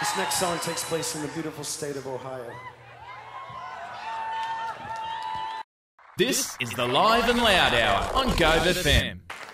This next song takes place in the beautiful state of Ohio. This is the Live and Loud Hour on Gove FM.